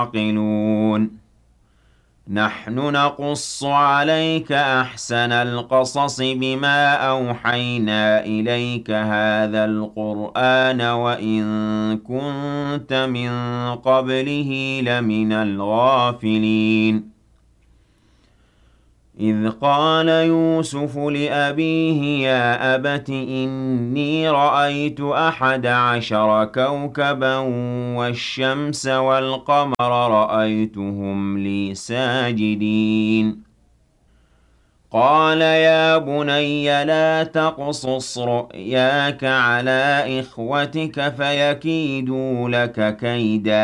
يعقلون نحن نقص عليك أحسن القصص بما أوحينا إليك هذا القرآن وإن كنت من قبله لمن الغافلين إذ قال يوسف لأبيه يا أبت إني رأيت 11 كوكبا والشمس والقمر رأيتهم لي ساجدين قال يا بني لا تقصص رؤياك على إخوتك فيكيدوا لك كيدا